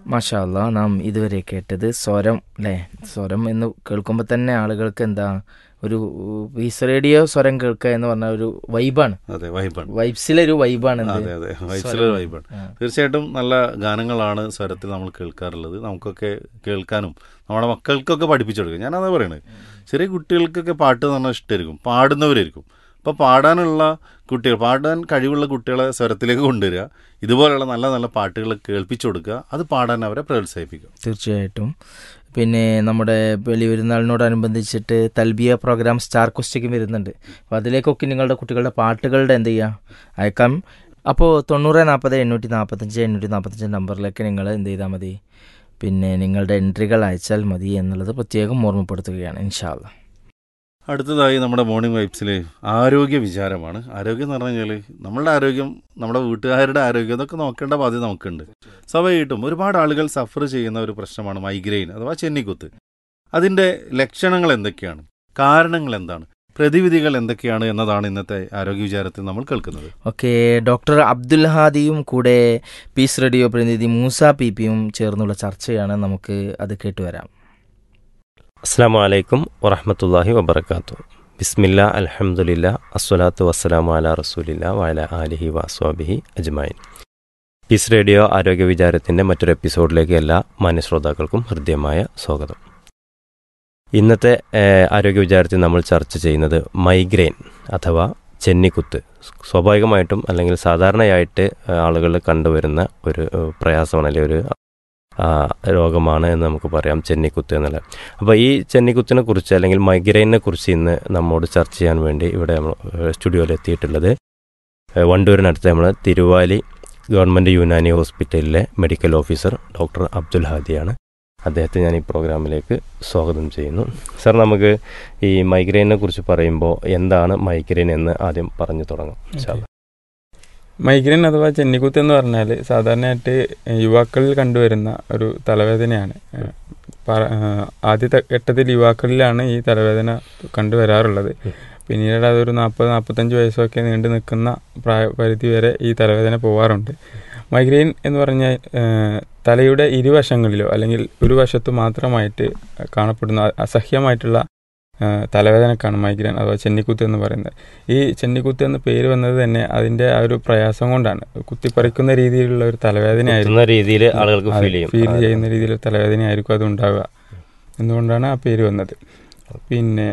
മാഷാ അല്ലാ, നാം ഇതുവരെ കേട്ടത് സ്വരം അല്ലേ? സ്വരം എന്ന് കേൾക്കുമ്പോൾ തന്നെ ആളുകൾക്ക് എന്താ ഒരു പീസ് റേഡിയോ സ്വരം കേൾക്കുക എന്ന് പറഞ്ഞ ഒരു വൈബാണ്. അതെ, വൈബാണ്. വൈബ്സിലൊരു വൈബാണ്. അതെ അതെ, വൈബ്സിലൊരു വൈബാണ്. തീർച്ചയായിട്ടും നല്ല ഗാനങ്ങളാണ് സ്വരത്തിൽ നമ്മൾ കേൾക്കാറുള്ളത്. നമുക്കൊക്കെ കേൾക്കാനും നമ്മുടെ മക്കൾക്കൊക്കെ പഠിപ്പിച്ചു കൊടുക്കുക. ഞാനതാ പറയണത്, ചെറിയ കുട്ടികൾക്കൊക്കെ പാട്ട് എന്ന് പറഞ്ഞാൽ ഇഷ്ടമായിരിക്കും, പാടുന്നവരായിരിക്കും. അപ്പോൾ പാടാനുള്ള കുട്ടികൾ, പാടാൻ കഴിവുള്ള കുട്ടികളെ സ്വരത്തിലേക്ക് കൊണ്ടുവരിക, ഇതുപോലെയുള്ള നല്ല നല്ല പാട്ടുകൾ കേൾപ്പിച്ചു കൊടുക്കുക, അത് പാടാൻ അവരെ പ്രോത്സാഹിപ്പിക്കുക. തീർച്ചയായിട്ടും. പിന്നെ നമ്മുടെ വലിയൊരുനാളിനോടനുബന്ധിച്ചിട്ട് തൽബിയ പ്രോഗ്രാം സ്റ്റാർ ക്വസ്റ്റ്യക്കും വരുന്നുണ്ട്. അപ്പോൾ അതിലേക്കൊക്കെ നിങ്ങളുടെ കുട്ടികളുടെ പാട്ടുകളുടെ എന്ത് ചെയ്യുക, അയക്കാം. അപ്പോൾ 9040 845 നമ്പറിലേക്ക് നിങ്ങൾ എന്ത് ചെയ്താൽ മതി, പിന്നെ നിങ്ങളുടെ എൻട്രികൾ അയച്ചാൽ മതി എന്നുള്ളത് പ്രത്യേകം ഓർമ്മപ്പെടുത്തുകയാണ് ഇൻഷാ അല്ലാ. അടുത്തതായി നമ്മുടെ മോർണിംഗ് വൈബ്സിൽ ആരോഗ്യ വിചാരമാണ്. ആരോഗ്യം എന്ന് പറഞ്ഞു കഴിഞ്ഞാൽ നമ്മളുടെ ആരോഗ്യം, നമ്മുടെ വീട്ടുകാരുടെ ആരോഗ്യം, ഇതൊക്കെ നോക്കേണ്ട ബാധ്യത നമുക്കുണ്ട്. സ്വാഭാവികമായിട്ടും ഒരുപാട് ആളുകൾ സഫർ ചെയ്യുന്ന ഒരു പ്രശ്നമാണ് മൈഗ്രെയിൻ അഥവാ ചെന്നിക്കുത്ത്. അതിൻ്റെ ലക്ഷണങ്ങൾ എന്തൊക്കെയാണ്, കാരണങ്ങൾ എന്താണ്, പ്രതിവിധികൾ എന്തൊക്കെയാണ് എന്നതാണ് ഇന്നത്തെ ആരോഗ്യ വിചാരത്തിൽ നമ്മൾ കേൾക്കുന്നത്. ഓക്കെ, ഡോക്ടർ അബ്ദുൽ ഹാദിയും കൂടെ പീസ് റേഡിയോ പ്രതിനിധി മൂസ പിയും ചേർന്നുള്ള ചർച്ചയാണ്. നമുക്ക് അത് കേട്ടുവരാം. അസ്സലാമു അലൈക്കും വറഹ്മത്തുള്ളാഹി വബറകാതുഹു. ബിസ്മില്ലാ അൽഹംദുലില്ലാ അസ്സലാത്തു വസ്സലാമു അലാ റസൂലില്ലാ വഅലാ ആലിഹി വഅസ്വാബിഹി അജ്മഈൻ. പീസ് റേഡിയോ ആരോഗ്യ വിചാരത്തിൻ്റെ മറ്റൊരു എപ്പിസോഡിലേക്ക് എല്ലാ മാന്യശ്രോതാക്കൾക്കും ഹൃദ്യമായ സ്വാഗതം. ഇന്നത്തെ ആരോഗ്യ വിചാരത്തിൽ നമ്മൾ ചർച്ച ചെയ്യുന്നത് മൈഗ്രെയിൻ അഥവാ ചെന്നിക്കുത്ത്. സ്വാഭാവികമായിട്ടും അല്ലെങ്കിൽ സാധാരണയായിട്ട് ആളുകൾ കണ്ടുവരുന്ന ഒരു പ്രയാസമാണ്, അല്ലെങ്കിൽ ഒരു രോഗമാണ് എന്ന് നമുക്ക് പറയാം, ചെന്നിക്കുത്ത് എന്നുള്ളത്. അപ്പോൾ ഈ ചെന്നിക്കുത്തിനെ കുറിച്ച് അല്ലെങ്കിൽ മൈഗ്രെയിനെ കുറിച്ച് ഇന്ന് നമ്മോട് ചർച്ച ചെയ്യാൻ വേണ്ടി ഇവിടെ നമ്മൾ സ്റ്റുഡിയോയിൽ എത്തിയിട്ടുള്ളത് വണ്ടൂരിനടുത്ത് നമ്മൾ തിരുവാലി ഗവൺമെൻറ് യുനാനി ഹോസ്പിറ്റലിലെ മെഡിക്കൽ ഓഫീസർ ഡോക്ടർ അബ്ദുൽ ഹാദിയാണ്. അദ്ദേഹത്തെ ഞാൻ ഈ പ്രോഗ്രാമിലേക്ക് സ്വാഗതം ചെയ്യുന്നു. സർ, നമുക്ക് ഈ മൈഗ്രെയിനെ കുറിച്ച് പറയുമ്പോൾ എന്താണ് മൈഗ്രെയിൻ എന്ന് ആദ്യം പറഞ്ഞു തുടങ്ങാം. മൈഗ്രെയിൻ അഥവാ ചെന്നിക്കുത്ത് എന്ന് പറഞ്ഞാൽ സാധാരണയായിട്ട് യുവാക്കളിൽ കണ്ടുവരുന്ന ഒരു തലവേദനയാണ്. ആദ്യ ഘട്ടത്തിൽ യുവാക്കളിലാണ് ഈ തലവേദന കണ്ടുവരാറുള്ളത്. പിന്നീട് അതൊരു 40-45 വയസ്സൊക്കെ നീണ്ടു നിൽക്കുന്ന പ്രായപരിധി വരെ ഈ തലവേദന പോവാറുണ്ട്. മൈഗ്രെയിൻ എന്ന് പറഞ്ഞാൽ തലയുടെ ഇരുവശങ്ങളിലോ അല്ലെങ്കിൽ ഒരു വശത്തു മാത്രമായിട്ട് കാണപ്പെടുന്ന അസഹ്യമായിട്ടുള്ള തലവേദനക്കാണ് മൈഗ്രെയിൻ അഥവാ ചെന്നിക്കുത്ത് എന്ന് പറയുന്നത്. ഈ ചെന്നിക്കുത്ത് എന്ന പേര് വന്നത് തന്നെ അതിൻ്റെ ആ ഒരു പ്രയാസം കൊണ്ടാണ്. കുത്തിപ്പറിക്കുന്ന രീതിയിലുള്ള ഒരു തലവേദനയായിരിക്കും, ഫീൽ ചെയ്യുന്ന രീതിയിലുള്ള തലവേദനയായിരിക്കും അത് ഉണ്ടാവുക. എന്തുകൊണ്ടാണ് ആ പേര് വന്നത്. പിന്നെ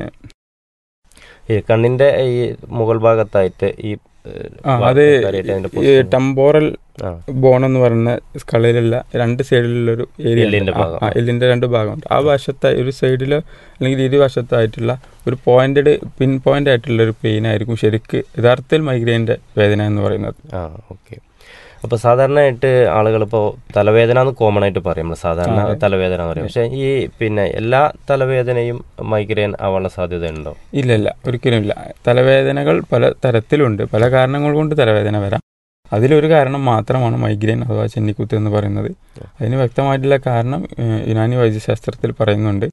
കണ്ണിൻ്റെ ഈ മുകൾ ഭാഗത്തായിട്ട് ഈ അത് ടെമ്പോറൽ ബോൺ എന്ന് പറയുന്ന സ്കളിലുള്ള രണ്ട് സൈഡിലുള്ളൊരു ഏരിയ, എല്ലിൻ്റെ രണ്ട് ഭാഗമുണ്ട്. ആ വശത്തായി ഒരു സൈഡിലോ അല്ലെങ്കിൽ ഇരുവശത്തായിട്ടുള്ള ഒരു പിൻ പോയിന്റ് ആയിട്ടുള്ള ഒരു പെയിൻ ആയിരിക്കും ശരിക്ക് യഥാർത്ഥത്തിൽ മൈഗ്രെയിൻ്റെ വേദന എന്ന് പറയുന്നത്. ഓക്കെ. അപ്പോൾ സാധാരണയായിട്ട് ആളുകളിപ്പോൾ തലവേദന എന്ന് കോമൺ ആയിട്ട് പറയും, സാധാരണ തലവേദന എന്ന് പറയും. പക്ഷേ ഈ പിന്നെ എല്ലാ തലവേദനയും മൈഗ്രെയിൻ ആവാനുള്ള സാധ്യതയുണ്ടോ? ഇല്ല, ഒരിക്കലും ഇല്ല. തലവേദനകൾ പല തരത്തിലുണ്ട്, പല കാരണങ്ങൾ കൊണ്ട് തലവേദന വരാം. അതിലൊരു കാരണം മാത്രമാണ് മൈഗ്രെയിൻ അഥവാ ചെന്നിക്കുത്ത് എന്ന് പറയുന്നത്. അതിന് വ്യക്തമായിട്ടുള്ള കാരണം യുനാനി വൈദ്യശാസ്ത്രത്തിൽ പറയുന്നുണ്ട്.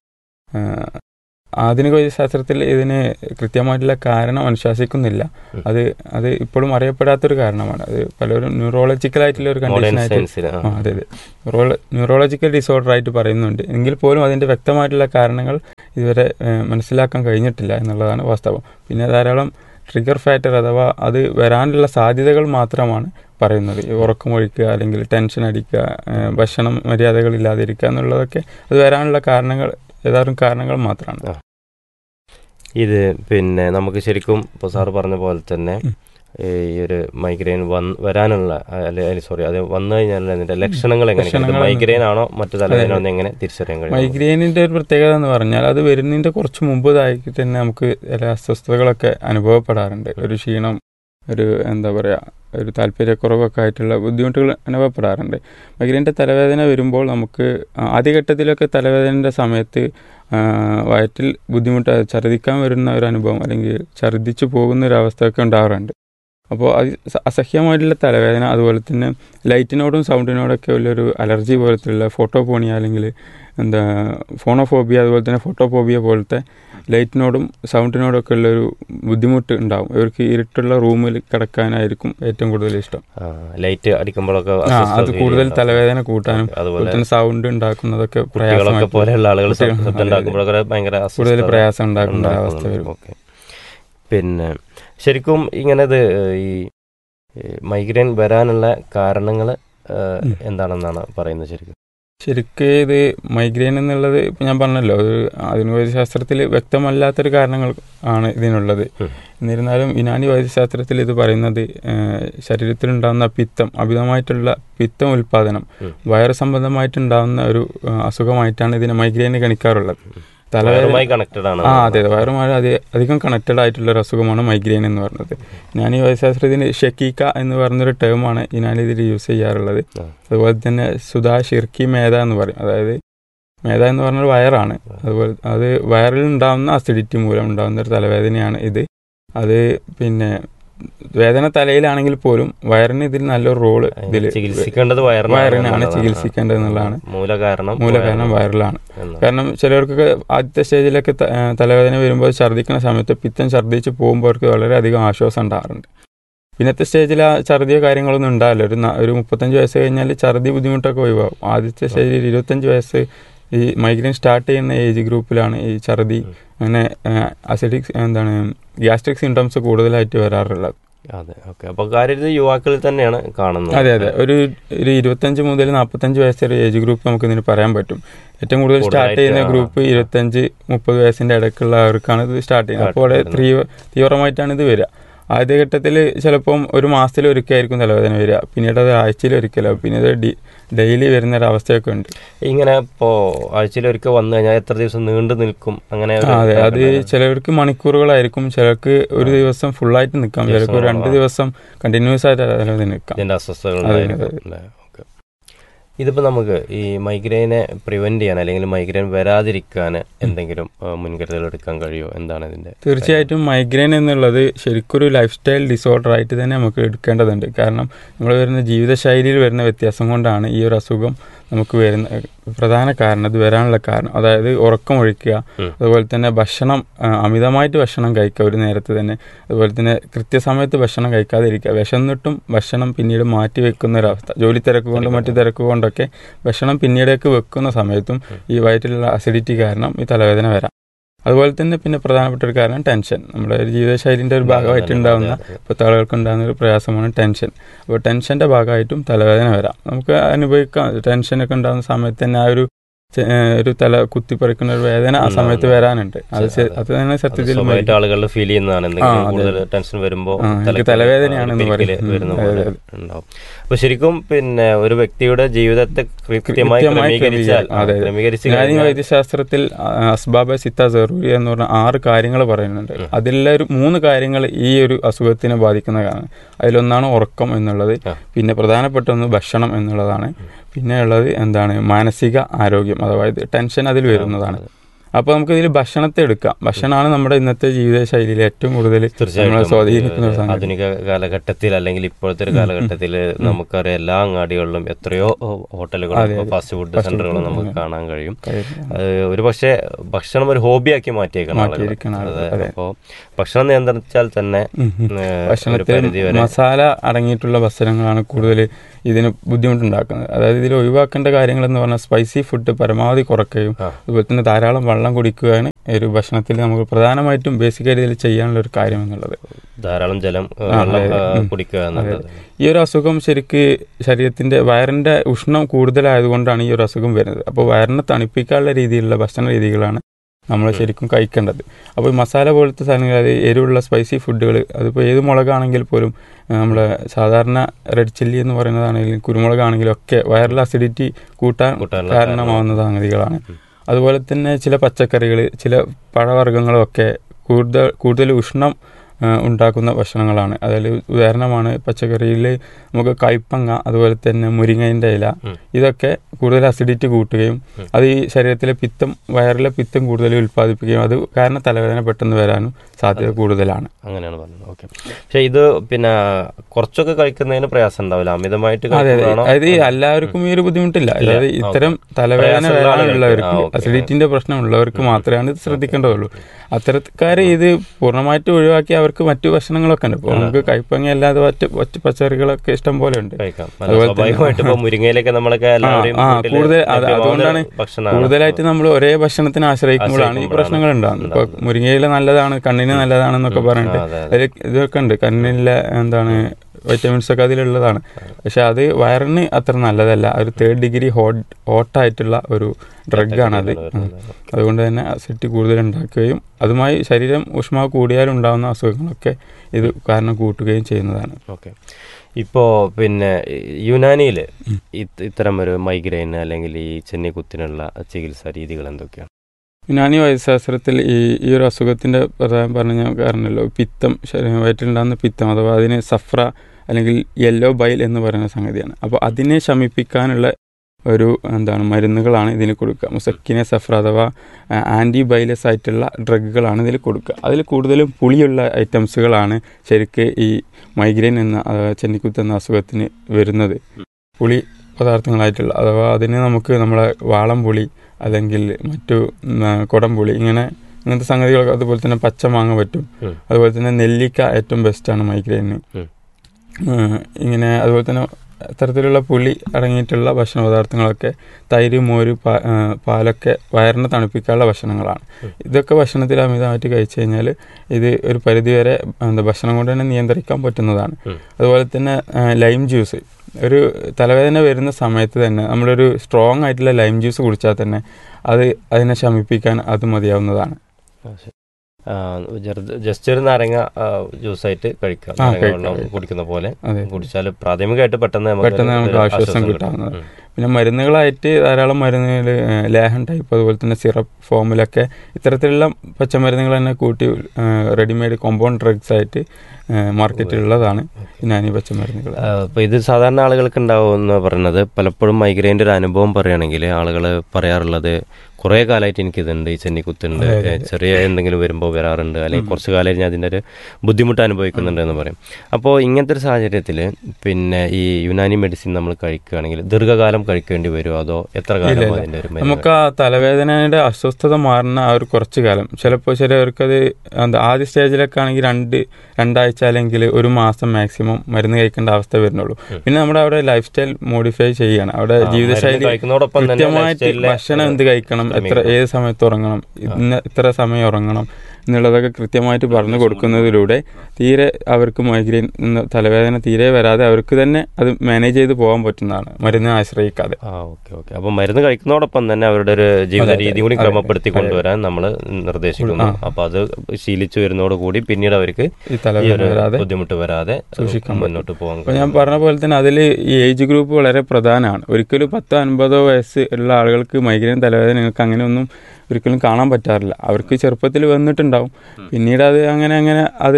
ആധുനിക വൈദ്യശാസ്ത്രത്തിൽ ഇതിന് കൃത്യമായിട്ടുള്ള കാരണം അനുശാസിക്കുന്നില്ല. അത് ഇപ്പോഴും അറിയപ്പെടാത്തൊരു കാരണമാണ്. അത് പലരും ന്യൂറോളജിക്കലായിട്ടുള്ള ഒരു കണ്ടീഷനായിട്ട്, അതെ, ന്യൂറോളജിക്കൽ ഡിസോർഡർ ആയിട്ട് പറയുന്നുണ്ട്. എങ്കിൽ പോലും അതിൻ്റെ വ്യക്തമായിട്ടുള്ള കാരണങ്ങൾ ഇതുവരെ മനസ്സിലാക്കാൻ കഴിഞ്ഞിട്ടില്ല എന്നുള്ളതാണ് വാസ്തവം. പിന്നെ ധാരാളം ട്രിഗർ ഫാക്ടർ അഥവാ അത് വരാനുള്ള സാധ്യതകൾ മാത്രമാണ് പറയുന്നത്. ഉറക്കമൊഴിക്കുക, അല്ലെങ്കിൽ ടെൻഷൻ അടിക്കുക, ഭക്ഷണം മര്യാദകളില്ലാതിരിക്കുക എന്നുള്ളതൊക്കെ അത് വരാനുള്ള യഥാർത്ഥ കാരണങ്ങൾ മാത്രമാണ്. ഇത് പിന്നെ നമുക്ക് ശരിക്കും ഇപ്പോൾ സാറ് പറഞ്ഞ പോലെ തന്നെ ഈ ഒരു മൈഗ്രെയിൻ വരാനുള്ള അത് വന്നു കഴിഞ്ഞാൽ അതിന്റെ ലക്ഷണങ്ങൾ എങ്ങനെയാണ്, മൈഗ്രെയിൻ ആണോ മറ്റു തലവേദന എങ്ങനെ തിരിച്ചറിയാൻ കഴിയും? മൈഗ്രെയിനിന്റെ ഒരു പ്രത്യേകത എന്ന് പറഞ്ഞാൽ അത് വരുന്നതിന്റെ കുറച്ച് മുമ്പതായിട്ട് തന്നെ നമുക്ക് ചില അസ്വസ്ഥതകളൊക്കെ അനുഭവപ്പെടാറുണ്ട്. ഒരു ക്ഷീണം, ഒരു ഒരു താല്പര്യക്കുറവൊക്കെ ആയിട്ടുള്ള ബുദ്ധിമുട്ടുകൾ അനുഭവപ്പെടാറുണ്ട്. മൈഗ്രെയിൻ്റെ തലവേദന വരുമ്പോൾ നമുക്ക് ആദ്യഘട്ടത്തിലൊക്കെ തലവേദനയുടെ സമയത്ത് വയറ്റിൽ ബുദ്ധിമുട്ട്, ഛർദ്ദിക്കാൻ വരുന്ന ഒരു അനുഭവം അല്ലെങ്കിൽ ഛർദ്ദിച്ചു പോകുന്ന ഒരു അവസ്ഥയൊക്കെ ഉണ്ടാകാറുണ്ട്. അപ്പോൾ അത് അസഹ്യമായിട്ടുള്ള തലവേദന, അതുപോലെ തന്നെ ലൈറ്റിനോടും സൗണ്ടിനോടൊക്കെ ഉള്ളൊരു അലർജി പോലത്തുള്ള ഫോട്ടോഫോണിയ അല്ലെങ്കിൽ ഫോണോഫോബിയ, അതുപോലെ തന്നെ ഫോട്ടോഫോബിയ പോലത്തെ ലൈറ്റിനോടും സൗണ്ടിനോടൊക്കെ ഉള്ളൊരു ബുദ്ധിമുട്ട് ഉണ്ടാവും. ഇവർക്ക് ഇരുട്ടുള്ള റൂമിൽ കിടക്കാനായിരിക്കും ഏറ്റവും കൂടുതൽ ഇഷ്ടം. ലൈറ്റ് അടിക്കുമ്പോഴൊക്കെ അത് കൂടുതൽ തലവേദന കൂട്ടാനും അതുപോലെ തന്നെ സൗണ്ട് ഉണ്ടാക്കുന്നതൊക്കെ പോലെയുള്ള ആളുകൾ കൂടുതൽ പ്രയാസം ഉണ്ടാക്കുന്ന അവസ്ഥ വരും. പിന്നെ ശരിക്കും ഇങ്ങനത് ഈ മൈഗ്രെയിൻ വരാനുള്ള കാരണങ്ങൾ എന്താണെന്നാണ് പറയുന്നത്? ശരിക്കും ഇത് മൈഗ്രെയിൻ എന്നുള്ളത് ഇപ്പം ഞാൻ പറഞ്ഞല്ലോ, ഒരു ആധുനിക വൈദ്യശാസ്ത്രത്തിൽ വ്യക്തമല്ലാത്തൊരു കാരണങ്ങൾ ആണ് ഇതിനുള്ളത്. എന്നിരുന്നാലും യുനാനി വൈദ്യശാസ്ത്രത്തിൽ ഇത് പറയുന്നത് ശരീരത്തിലുണ്ടാകുന്ന പിത്തം, അമിതമായിട്ടുള്ള പിത്തം ഉൽപാദനം, വയറ് സംബന്ധമായിട്ടുണ്ടാകുന്ന ഒരു അസുഖമായിട്ടാണ് ഇതിനെ മൈഗ്രെയിൻ ഗണിക്കാറുള്ളത്. തലവേദനയുമായി കണക്റ്റഡ് ആണ്. അതെ, വയറുമായി അധികം കണക്റ്റഡ് ആയിട്ടുള്ള ഒരു അസുഖമാണ് മൈഗ്രെയിൻ എന്ന് പറയുന്നത്. യുനാനി വൈദ്യശാസ്ത്രത്തിന് ഷെക്കീക്ക എന്ന് പറഞ്ഞൊരു ടേമാണ് യുനാനി ഇതിൽ യൂസ് ചെയ്യാറുള്ളത്. അതുപോലെ തന്നെ സുധാ ഷിർക്കി മേധ എന്ന് പറയും. അതായത് മേധ എന്ന് പറഞ്ഞൊരു വയറാണ്. അതുപോലെ അത് വയറിൽ ഉണ്ടാകുന്ന അസിഡിറ്റി മൂലം ഉണ്ടാകുന്ന ഒരു തലവേദനയാണ് ഇത്. അത് പിന്നെ വേദന തലയിലാണെങ്കിൽ പോലും വയറിന് ഇതിൽ നല്ലൊരു റോള് വയറിനാണ് ചികിത്സിക്കേണ്ടത് എന്നുള്ളതാണ്. മൂലകാരണം വയറിലാണ്. കാരണം ചിലർക്ക് ആദ്യത്തെ സ്റ്റേജിലൊക്കെ തലവേദന വരുമ്പോൾ ഛർദ്ദിക്കുന്ന സമയത്ത് പിത്തം ഛർദ്ദിച്ച് പോകുമ്പോൾ അവർക്ക് വളരെയധികം ആശ്വാസം ഉണ്ടാകാറുണ്ട്. പിന്നത്തെ സ്റ്റേജിൽ ആ ഛർദിയോ കാര്യങ്ങളൊന്നും ഉണ്ടാവില്ല. ഒരു 35 വയസ്സ് കഴിഞ്ഞാൽ ഛർദി ബുദ്ധിമുട്ടൊക്കെ ഒഴിവാകും. ആദ്യത്തെ സ്റ്റേജിൽ 25 വയസ്സ് ഈ മൈഗ്രെയിൻ സ്റ്റാർട്ട് ചെയ്യുന്ന ഏജ് ഗ്രൂപ്പിലാണ് ഈ ഛർദി, അങ്ങനെ ഗ്യാസ്ട്രിക് സിംറ്റംസ് കൂടുതലായിട്ട് വരാറുള്ളത്. അതെ, ഓക്കെ. അപ്പോൾ കാര്യത്തിൽ യുവാക്കളിൽ തന്നെയാണ് കാണുന്നത്. അതെ, ഒരു 25 മുതൽ 45 വയസ്സ് വരെ ഏജ് ഗ്രൂപ്പ് നമുക്ക് ഇതിന് പറയാൻ പറ്റും. ഏറ്റവും കൂടുതൽ സ്റ്റാർട്ട് ചെയ്യുന്ന ഗ്രൂപ്പ് 25-30 വയസ്സിന്റെ ഇടയ്ക്കുള്ളവർക്കാണ് ഇത് സ്റ്റാർട്ട് ചെയ്യുന്നത്. അപ്പോൾ വളരെ തീവ്രമായിട്ടാണ് ഇത് വരിക. ആദ്യഘട്ടത്തിൽ ചിലപ്പം ഒരു മാസത്തിൽ ഒരിക്കലായിരിക്കും തലവേദന വരിക, പിന്നീട് അത് ആഴ്ചയിൽ ഒരിക്കലോ, പിന്നീട് ഡെയിലി വരുന്ന ഒരു അവസ്ഥയൊക്കെ ഉണ്ട്. ഇങ്ങനെ ഇപ്പോൾ ആഴ്ചയിൽ ഒരിക്കൽ വന്നു കഴിഞ്ഞാൽ എത്ര ദിവസം നീണ്ടു നിൽക്കും? അങ്ങനെ അതെ, അത് ചിലർക്ക് മണിക്കൂറുകളായിരിക്കും, ചിലർക്ക് ഒരു ദിവസം ഫുള്ളായിട്ട് നിൽക്കാം, ചിലർക്ക് 2 ദിവസം കണ്ടിന്യൂസ് ആയിട്ട് തലവേദന നിൽക്കാം. ഇതിന്റെ അസ്വസ്ഥതകൾ. ഇതിപ്പോൾ നമുക്ക് ഈ മൈഗ്രെയിനെ പ്രിവെന്റ് ചെയ്യാൻ അല്ലെങ്കിൽ മൈഗ്രെയിൻ വരാതിരിക്കാൻ എന്തെങ്കിലും മുൻകരുതൽ എടുക്കാൻ കഴിയുമോ? എന്താണ് ഇതിന്റെ? തീർച്ചയായിട്ടും മൈഗ്രെയിൻ എന്നുള്ളത് ശരിക്കൊരു ലൈഫ് സ്റ്റൈൽ ഡിസോർഡർ ആയിട്ട് തന്നെ നമുക്ക് എടുക്കേണ്ടതുണ്ട്. കാരണം നമ്മൾ വരുന്ന ജീവിതശൈലിയിൽ വരുന്ന വ്യത്യാസം കൊണ്ടാണ് ഈ ഒരു അസുഖം നമുക്ക് വരുന്ന പ്രധാന കാരണം, ഇത് വരാനുള്ള കാരണം. അതായത് ഉറക്കം ഒഴിക്കുക, അതുപോലെ തന്നെ ഭക്ഷണം അമിതമായിട്ട് ഭക്ഷണം കഴിക്കുക ഒരു നേരത്തെ തന്നെ, അതുപോലെ തന്നെ കൃത്യസമയത്ത് ഭക്ഷണം കഴിക്കാതിരിക്കുക, വിശന്നിട്ടും ഭക്ഷണം പിന്നീട് മാറ്റി വെക്കുന്ന ഒരവസ്ഥ, ജോലി തിരക്ക് കൊണ്ടും മറ്റു തിരക്ക് കൊണ്ടൊക്കെ ഭക്ഷണം പിന്നീടേക്ക് വെക്കുന്ന സമയത്തും ഈ വയറ്റിലുള്ള അസിഡിറ്റി കാരണം ഈ തലവേദന വരാം. അതുപോലെ തന്നെ പിന്നെ പ്രധാനപ്പെട്ട ഒരു കാരണം ടെൻഷൻ. നമ്മുടെ ഒരു ജീവിതശൈലിൻ്റെ ഒരു ഭാഗമായിട്ട് ഉണ്ടാകുന്ന ഇപ്പോഴത്തെ ആളുകൾക്ക് ഉണ്ടാകുന്ന ഒരു പ്രയാസമാണ് ടെൻഷൻ. അപ്പോൾ ടെൻഷൻ്റെ ഭാഗമായിട്ടും തലവേദന വരാം. നമുക്ക് അനുഭവിക്കാം. ടെൻഷനൊക്കെ ഉണ്ടാകുന്ന സമയത്ത് തന്നെ ആ ഒരു തല കുത്തിപ്പറിക്കുന്ന ഒരു വേദന ആ സമയത്ത് വരാനുണ്ട്. അത് തന്നെ സത്യത്തിൽ ആളുകൾ ഫീൽ ചെയ്യുന്നതാണ്. ടെൻഷൻ വരുമ്പോൾ തലവേദനയാണെന്ന് പറയുന്നത്. അപ്പൊ ശരിക്കും പിന്നെ ഒരു വ്യക്തിയുടെ ജീവിതത്തെ കൃത്യമായി വൈദ്യശാസ്ത്രത്തിൽ അസ്ബാബ സിത്ത ജറൂരി എന്ന് പറഞ്ഞ 6 കാര്യങ്ങൾ പറയുന്നുണ്ട്. അതിലെ 3 കാര്യങ്ങൾ ഈ ഒരു അസുഖത്തിനെ ബാധിക്കുന്നതാണ്. അതിലൊന്നാണ് ഉറക്കം എന്നുള്ളത്, പിന്നെ പ്രധാനപ്പെട്ട ഒന്ന് ഭക്ഷണം എന്നുള്ളതാണ്, പിന്നെ ഉള്ളത് മാനസിക ആരോഗ്യം, അതായത് ടെൻഷൻ അതിൽ വരുന്നതാണ്. അപ്പോൾ നമുക്ക് ഇതിൽ ഭക്ഷണത്തെ എടുക്കാം. ഭക്ഷണമാണ് നമ്മുടെ ഇന്നത്തെ ജീവിതശൈലിയിൽ ഏറ്റവും കൂടുതൽ നമ്മളെ സ്വാധീനിക്കുന്ന ഒരു സംഗതി. ആധുനിക കാലഘട്ടത്തിൽ അല്ലെങ്കിൽ ഇപ്പോഴത്തെ ഒരു കാലഘട്ടത്തിൽ നമുക്കറിയാം എല്ലാ അങ്ങാടികളിലും എത്രയോ ഹോട്ടലുകളും ഫാസ്റ്റ് ഫുഡ് സെന്ററുകളും നമുക്ക് കാണാൻ കഴിയും. ഒരു പക്ഷേ ഭക്ഷണം ഒരു ഹോബിയാക്കി മാറ്റിയേക്കണം. അപ്പോൾ ഭക്ഷണം നിയന്ത്രിച്ചാൽ തന്നെ ഭക്ഷണത്തിൽ മസാല അടങ്ങിയിട്ടുള്ള ഭക്ഷണങ്ങളാണ് കൂടുതൽ ഇതിന് ബുദ്ധിമുട്ടുണ്ടാക്കുന്നത്. അതായത് ഇതിൽ ഒഴിവാക്കേണ്ട കാര്യങ്ങൾ എന്ന് പറഞ്ഞാൽ സ്പൈസി ഫുഡ് പരമാവധി കുറയ്ക്കുകയും അതുപോലെ തന്നെ ധാരാളം വെള്ളം കുടിക്കുകയാണ് ഒരു ഭക്ഷണത്തിൽ നമുക്ക് പ്രധാനമായിട്ടും ബേസിക്കായിട്ട് ഇതിൽ ചെയ്യാനുള്ള ഒരു കാര്യം എന്നുള്ളത്. ധാരാളം ജലം കുടിക്കുക എന്നുള്ളത്. ഈ ഒരു അസുഖം ശരിക്ക് ശരീരത്തിന്റെ വയറിന്റെ ഉഷ്ണം കൂടുതലായതുകൊണ്ടാണ് ഈ ഒരു അസുഖം വരുന്നത്. അപ്പോൾ വയറിനെ തണുപ്പിക്കാനുള്ള രീതിയിലുള്ള ഭക്ഷണ രീതികളാണ് നമ്മൾ ശരിക്കും കഴിക്കേണ്ടത്. അപ്പോൾ മസാല പോലത്തെ സാധനങ്ങൾ, അത് എരിവുള്ള സ്പൈസി ഫുഡുകൾ, അതിപ്പോൾ ഏത് മുളകാണെങ്കിൽ പോലും, നമ്മളെ സാധാരണ റെഡ് ചില്ലി എന്ന് പറയുന്നതാണെങ്കിലും കുരുമുളകാണെങ്കിലും ഒക്കെ വയറിൽ അസിഡിറ്റി കൂട്ടാൻ കാരണമാവുന്ന സംഗതികളാണ്. അതുപോലെ തന്നെ ചില പച്ചക്കറികൾ, ചില പഴവർഗ്ഗങ്ങളൊക്കെ കൂടുതൽ ഉഷ്ണം ഉണ്ടാക്കുന്ന ഭക്ഷണങ്ങളാണ്. അതിൽ ഉദാഹരണമാണ് പച്ചക്കറിയിൽ നമുക്ക് കൈപ്പങ്ങ, അതുപോലെ തന്നെ മുരിങ്ങേൻ്റെ ഇല, ഇതൊക്കെ കൂടുതൽ അസിഡിറ്റി കൂട്ടുകയും അത് ഈ ശരീരത്തിലെ വയറിലെ പിത്തം കൂടുതൽ ഉൽപ്പാദിപ്പിക്കുകയും അത് കാരണം തലവേദന പെട്ടെന്ന് വരാനും സാധ്യത കൂടുതലാണ്. അങ്ങനെയാണ് പറഞ്ഞത്. ഓക്കെ. പക്ഷെ ഇത് പിന്നെ കുറച്ചൊക്കെ കഴിക്കുന്നതിന് പ്രയാസം ഉണ്ടാവില്ല, അമിതമായിട്ട്. അതെ, അതായത് എല്ലാവർക്കും ഈ ഒരു ബുദ്ധിമുട്ടില്ല. അതായത് ഇത്തരം തലവേദന വരാനുള്ളവർക്ക്, അസിഡിറ്റിന്റെ പ്രശ്നമുള്ളവർക്ക് മാത്രമേ ഇത് ശ്രദ്ധിക്കേണ്ടതുള്ളൂ. അത്തരക്കാർ ഇത് പൂർണ്ണമായിട്ട് ഒഴിവാക്കി അവർക്ക് മറ്റു ഭക്ഷണങ്ങളൊക്കെ ഉണ്ട്. ഇപ്പോൾ നമുക്ക് കൈപ്പങ്ങ അല്ലാതെ മറ്റു പച്ചക്കറികളൊക്കെ ഇഷ്ടം പോലെ ഉണ്ട്. കൂടുതൽ അതുകൊണ്ടാണ് കൂടുതലായിട്ട് നമ്മൾ ഒരേ ഭക്ഷണത്തിന് ആശ്രയിക്കുമ്പോഴാണ് ഈ പ്രശ്നങ്ങൾ ഉണ്ടാകുന്നത്. ഇപ്പൊ മുരിങ്ങയില നല്ലതാണ്, കണ്ണിന് നല്ലതാണെന്നൊക്കെ പറഞ്ഞിട്ട് അതിൽ ഇതൊക്കെ ഉണ്ട്, കണ്ണിലെ വൈറ്റമിൻസ് ഒക്കെ അതിലുള്ളതാണ്. പക്ഷെ അത് വയറിന് അത്ര നല്ലതല്ല. ഒരു 3rd ഡിഗ്രി ഹോട്ടായിട്ടുള്ള ഒരു ഡ്രഗാണ് അത്. അതുകൊണ്ട് തന്നെ അസിഡിറ്റി കൂടുതൽ ഉണ്ടാക്കുകയും അതുമായി ശരീരം ഊഷ്മാവ് കൂടിയാലും ഉണ്ടാകുന്ന അസുഖങ്ങളൊക്കെ ഇത് കാരണം കൂട്ടുകയും ചെയ്യുന്നതാണ്. ഓക്കെ. ഇപ്പോൾ പിന്നെ യുനാനിയിൽ ഇത്തരം ഒരു മൈഗ്രെയിൻ അല്ലെങ്കിൽ ഈ ചെന്നിക്കുത്തിനുള്ള ചികിത്സാ രീതികൾ എന്തൊക്കെയാണ്? യുനാനി വൈദ്യശാസ്ത്രത്തിൽ ഈ ഒരു അസുഖത്തിൻ്റെ പ്രധാനം പറഞ്ഞ കാരണമല്ലോ, പിത്തം, വയറ്റിലുണ്ടാകുന്ന പിത്തം അഥവാ അതിന് സഫ്ര അല്ലെങ്കിൽ യെല്ലോ ബൈൽ എന്ന് പറയുന്ന സംഗതിയാണ്. അപ്പോൾ അതിനെ ശമിപ്പിക്കാനുള്ള ഒരു മരുന്നുകളാണ് ഇതിന് കൊടുക്കുക. മുസക്കിനെ സഫ്ര അഥവാ ആൻറ്റിബൈലസ് ആയിട്ടുള്ള ഡ്രഗുകളാണ് ഇതിൽ കൊടുക്കുക. അതിൽ കൂടുതലും പുളിയുള്ള ഐറ്റംസുകളാണ് ശരിക്ക് ഈ മൈഗ്രെയിൻ എന്ന ചെന്നിക്കുത്ത് എന്ന അസുഖത്തിന് വരുന്നത്. പുളി പദാർത്ഥങ്ങളായിട്ടുള്ള അഥവാ അതിന് നമുക്ക് നമ്മളെ വാളംപുളി അല്ലെങ്കിൽ മറ്റു കുടംപുളി ഇങ്ങനത്തെ സംഗതികളൊക്കെ, അതുപോലെ തന്നെ പച്ചമാങ്ങ പറ്റും, അതുപോലെ തന്നെ നെല്ലിക്ക ഏറ്റവും ബെസ്റ്റാണ് മൈഗ്രെയിന്. അതുപോലെ തന്നെ തരത്തിലുള്ള പുളി അടങ്ങിയിട്ടുള്ള ഭക്ഷണ പദാർത്ഥങ്ങളൊക്കെ, തൈര്, മോര്, പാലൊക്കെ വയറിനെ തണുപ്പിക്കാനുള്ള ഭക്ഷണങ്ങളാണ്. ഇതൊക്കെ ഭക്ഷണത്തിൽ അമിതമായിട്ട് കഴിച്ചു കഴിഞ്ഞാൽ ഇത് ഒരു പരിധിവരെ ഭക്ഷണം കൊണ്ട് തന്നെ നിയന്ത്രിക്കാൻ പറ്റുന്നതാണ്. അതുപോലെ തന്നെ ലൈം ജ്യൂസ്, ഒരു തലവേദന വരുന്ന സമയത്ത് തന്നെ നമ്മളൊരു സ്ട്രോങ് ആയിട്ടുള്ള ലൈം ജ്യൂസ് കുടിച്ചാൽ തന്നെ അതിനെ ശമിപ്പിക്കാൻ അത് മതിയാവുന്നതാണ്. ജസ്റ്റ് ഒരു നാരങ്ങ ജ്യൂസായിട്ട് കഴിക്കാം, വെള്ളം കുടിക്കുന്ന പോലെ കുടിച്ചാൽ പ്രാഥമികമായിട്ട് പെട്ടെന്ന് നമുക്ക് ആശ്വാസം കിട്ടാവുന്നത്. പിന്നെ മരുന്നുകളായിട്ട് ധാരാളം മരുന്നുകൾ, ലേഹം ടൈപ്പ്, അതുപോലെ തന്നെ സിറപ്പ് ഫോമിലൊക്കെ ഇത്തരത്തിലുള്ള പച്ചമരുന്നുകൾ തന്നെ കൂട്ടി റെഡിമെയ്ഡ് കോമ്പൗണ്ട് ഡ്രഗ്സ് ആയിട്ട് മാർക്കറ്റിലുള്ളതാണ് യുനാനി പച്ചമരുന്നുകൾ. അപ്പോൾ ഇത് സാധാരണ ആളുകൾക്ക് ഉണ്ടാവുമെന്ന് പറയുന്നത്, പലപ്പോഴും മൈഗ്രെയിൻ്റെ ഒരു അനുഭവം പറയുകയാണെങ്കിൽ ആളുകൾ പറയാറുള്ളത്, കുറേ കാലമായിട്ട് എനിക്കിതുണ്ട്, ഈ ചെന്നിക്കുത്തുണ്ട്, ചെറിയ എന്തെങ്കിലും വരുമ്പോൾ വരാറുണ്ട്, അല്ലെങ്കിൽ കുറച്ച് കാലമായിട്ട് ഞാൻ അതിൻ്റെ ഒരു ബുദ്ധിമുട്ട് അനുഭവിക്കുന്നുണ്ട് എന്ന് പറയും. അപ്പോൾ ഇങ്ങനത്തെ ഒരു സാഹചര്യത്തിൽ പിന്നെ ഈ യുനാനി മെഡിസിൻ നമ്മൾ കഴിക്കുകയാണെങ്കിൽ ദീർഘകാലം കഴിക്കേണ്ടി വരുമോ, അതോ എത്ര കാലം അതിൻ്റെ ഒരു? നമുക്ക് ആ തലവേദനയുടെ അസ്വസ്ഥത മാറുന്ന ആ ഒരു കുറച്ച് കാലം, ചിലപ്പോൾ ചിലവർക്കത് ആദ്യ സ്റ്റേജിലൊക്കെ ആണെങ്കിൽ 2 ആഴ്ച അല്ലെങ്കിൽ 1 മാസം മാക്സിമം മരുന്ന് കഴിക്കേണ്ട അവസ്ഥ വരുന്നുള്ളൂ. പിന്നെ നമ്മുടെ അവിടെ ലൈഫ് സ്റ്റൈൽ മോഡിഫൈ ചെയ്യണം. അവിടെ ജീവിതശൈലി കൃത്യമായിട്ട് ഭക്ഷണം എന്ത് കഴിക്കണം, ഏത് സമയത്ത് ഉറങ്ങണം, ഇത്ര സമയം ഉറങ്ങണം എന്നുള്ളതൊക്കെ കൃത്യമായിട്ട് പറഞ്ഞു കൊടുക്കുന്നതിലൂടെ തീരെ അവർക്ക് മൈഗ്രെയിൻ തലവേദന തീരെ വരാതെ അവർക്ക് തന്നെ അത് മാനേജ് ചെയ്ത് പോകാൻ പറ്റുന്നതാണ്, മരുന്ന് ആശ്രയിക്കാതെ. അപ്പോൾ മരുന്ന് കഴിക്കുന്നതോടൊപ്പം തന്നെ അവരുടെ ഒരു ജീവിത രീതി കൂടി ക്രമപ്പെടുത്തി കൊണ്ടുവരാൻ നമ്മൾ നിർദ്ദേശിക്കുന്നു. അപ്പോൾ അത് ശീലിച്ചു വരുന്നതോടുകൂടി പിന്നീട് അവർക്ക് ഈ തലവേദന വരാതെ ബുദ്ധിമുട്ട് വരാതെ സൂക്ഷിക്കാൻ മുന്നോട്ട് പോകാൻ. അപ്പോൾ ഞാൻ പറഞ്ഞ പോലെ തന്നെ അതിൽ ഈ ഏജ് ഗ്രൂപ്പ് വളരെ പ്രധാനമാണ്. ഒരിക്കലും 10-50 വയസ്സ് ഉള്ള ആളുകൾക്ക് മൈഗ്രെയിൻ തലവേദന നിങ്ങൾക്ക് അങ്ങനെയൊന്നും ഒരിക്കലും കാണാൻ പറ്റാറില്ല. അവർക്ക് ചെറുപ്പത്തിൽ വന്നിട്ടുണ്ടാവും, പിന്നീട് അത് അങ്ങനെ അത്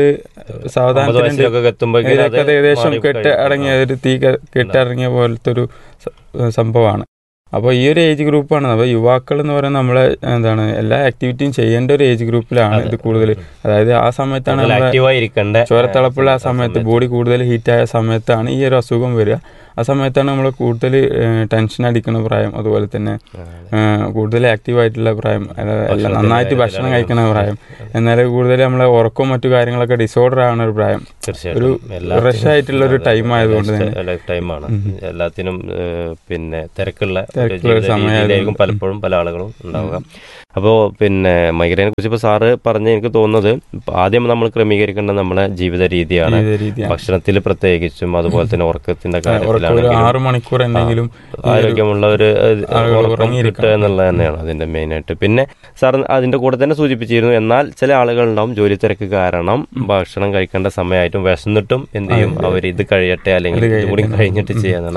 സാവധാനത്തിൽ ഏകദേശം കെട്ടിറങ്ങിയ പോലത്തെ ഒരു സംഭവമാണ്. അപ്പോൾ ഈ ഒരു ഏജ് ഗ്രൂപ്പാണ്. അപ്പോൾ യുവാക്കൾ എന്ന് പറയുന്നത് നമ്മളെ എല്ലാ ആക്ടിവിറ്റിയും ചെയ്യേണ്ട ഒരു ഏജ് ഗ്രൂപ്പിലാണ് ഇത് കൂടുതൽ. അതായത് ആ സമയത്താണ് നമ്മളെ ചോരത്തിളപ്പുള്ള ആ സമയത്ത്, ബോഡി കൂടുതൽ ഹീറ്റായ സമയത്താണ് ഈ ഒരു അസുഖം വരിക. ആ സമയത്താണ് നമ്മൾ കൂടുതൽ ടെൻഷൻ അടിക്കുന്ന പ്രായം, അതുപോലെ തന്നെ കൂടുതൽ ആക്റ്റീവായിട്ടുള്ള പ്രായം, എല്ലാം നന്നായിട്ട് ഭക്ഷണം കഴിക്കുന്ന പ്രായം, എന്നാൽ കൂടുതൽ നമ്മളെ ഉറക്കവും മറ്റു കാര്യങ്ങളൊക്കെ ഡിസോർഡർ ആവുന്ന ഒരു പ്രായം, ഒരു റഷ് ആയിട്ടുള്ള ഒരു ടൈം ആയതുകൊണ്ട് തന്നെ ടൈമാണ് എല്ലാത്തിനും പിന്നെ തിരക്കുള്ള സമയമായിരിക്കും പലപ്പോഴും പല ആളുകളും ഉണ്ടാവുക. അപ്പോൾ പിന്നെ മൈഗ്രെയിനെ കുറിച്ച് ഇപ്പോൾ സാറ് പറഞ്ഞ് എനിക്ക് തോന്നുന്നത്, ആദ്യം നമ്മൾ ക്രമീകരിക്കേണ്ടത് നമ്മളെ ജീവിത രീതിയാണ്. ഭക്ഷണത്തിൽ പ്രത്യേകിച്ചും അതുപോലെ തന്നെ ഉറക്കത്തിന്റെ കാര്യത്തിലാണെങ്കിലും 6 മണിക്കൂർ എന്തെങ്കിലും ആരോഗ്യമുള്ള ഒരു ഉറക്കം കിട്ടുക എന്നുള്ളത് തന്നെയാണ് അതിന്റെ മെയിനായിട്ട്. പിന്നെ സാർ അതിന്റെ കൂടെ തന്നെ സൂചിപ്പിച്ചിരുന്നു, എന്നാൽ ചില ആളുകളുണ്ടാവും ജോലി തിരക്ക് കാരണം ഭക്ഷണം കഴിക്കേണ്ട സമയമായിട്ടും വിശന്നിട്ടും എന്ത് ചെയ്യും, അവർ ഇത് കഴിയട്ടെ അല്ലെങ്കിൽ ഇത് കൂടി കഴിഞ്ഞിട്ട് ചെയ്യാന്നാണ്. അതും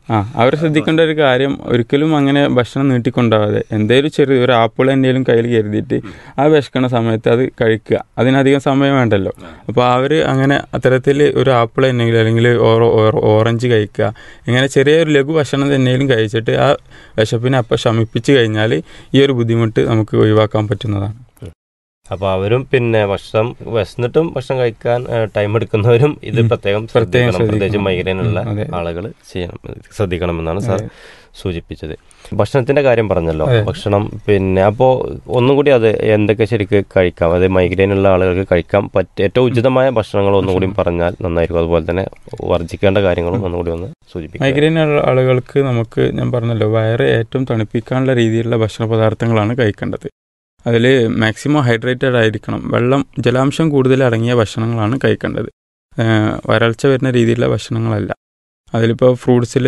അവർ ശ്രദ്ധിക്കേണ്ട ഒരു കാര്യം, ഒരിക്കലും അങ്ങനെ ഭക്ഷണം നീട്ടിക്കൊണ്ടാവാതെ എന്തെങ്കിലും ഒരു ആപ്പിൾ എന്തെങ്കിലും കയ്യിൽ കരുതിയിട്ട് ആ വിശക്കണ സമയത്ത് അത് കഴിക്കുക. അതിനധികം സമയം വേണ്ടല്ലോ. അപ്പോൾ അവർ അങ്ങനെ അത്തരത്തിൽ ഒരു ആപ്പിൾ എന്തെങ്കിലും അല്ലെങ്കിൽ ഓറഞ്ച് കഴിക്കുക, ഇങ്ങനെ ചെറിയൊരു ലഘു ഭക്ഷണം തന്നെയും കഴിച്ചിട്ട് ആ വിശപ്പിനെ അപ്പം ശമിപ്പിച്ച് കഴിഞ്ഞാൽ ഈ ഒരു ബുദ്ധിമുട്ട് നമുക്ക് ഒഴിവാക്കാൻ പറ്റുന്നതാണ്. അപ്പോൾ അവരും പിന്നെ ഭക്ഷണം വിശന്നിട്ടും ഭക്ഷണം കഴിക്കാൻ ടൈം എടുക്കുന്നവരും ഇത് പ്രത്യേകം ശ്രദ്ധിക്കണം. പ്രത്യേകിച്ച് മൈഗ്രെയിനുള്ള ആളുകൾ ശ്രദ്ധിക്കണമെന്നാണ് സാർ സൂചിപ്പിച്ചത്. ഭക്ഷണത്തിന്റെ കാര്യം പറഞ്ഞല്ലോ, ഭക്ഷണം പിന്നെ അപ്പോൾ ഒന്നും കൂടി അത് എന്തൊക്കെ ശരിക്കും കഴിക്കാം, അത് മൈഗ്രെയിനുള്ള ആളുകൾക്ക് കഴിക്കാൻ പറ്റിയ ഏറ്റവും ഉചിതമായ ഭക്ഷണങ്ങൾ ഒന്നും കൂടി പറഞ്ഞാൽ നന്നായിരിക്കും. അതുപോലെ തന്നെ വർജിക്കേണ്ട കാര്യങ്ങളും ഒന്നുകൂടി ഒന്ന് സൂചിപ്പിക്കാം. മൈഗ്രെയിൻ ആളുകൾക്ക് നമുക്ക് ഞാൻ പറഞ്ഞല്ലോ, വയറ് ഏറ്റവും തണുപ്പിക്കാനുള്ള രീതിയിലുള്ള ഭക്ഷണ പദാർത്ഥങ്ങളാണ് കഴിക്കേണ്ടത്. അതിൽ മാക്സിമം ഹൈഡ്രേറ്റഡ് ആയിരിക്കണം. ജലാംശം കൂടുതൽ അടങ്ങിയ ഭക്ഷണങ്ങളാണ് കഴിക്കേണ്ടത്. വരൾച്ച വരുന്ന രീതിയിലുള്ള ഭക്ഷണങ്ങളല്ല. അതിലിപ്പോൾ ഫ്രൂട്ട്സിൽ